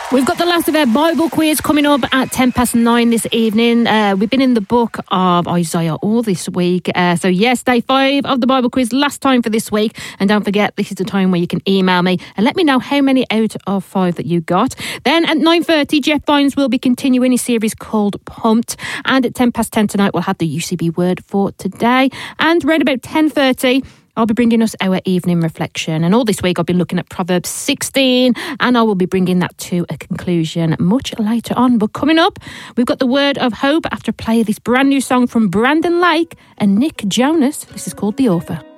We've got the last of our Bible quiz coming up at 9:10 this evening. We've been in the book of Isaiah all this week. So yes, day 5 of the Bible quiz, last time for this week. And don't forget, this is the time where you can email me and let me know how many out of 5 that you got. Then at 9:30, Jeff Vines will be continuing his series called Pumped. And at 10:10 tonight, we'll have the UCB word for today. And around about 10:30, I'll be bringing us our evening reflection. And all this week I've been looking at Proverbs 16 and I will be bringing that to a conclusion much later on. But coming up, we've got the word of hope after play this brand new song from Brandon Lake and Nick Jonas. This is called The Author.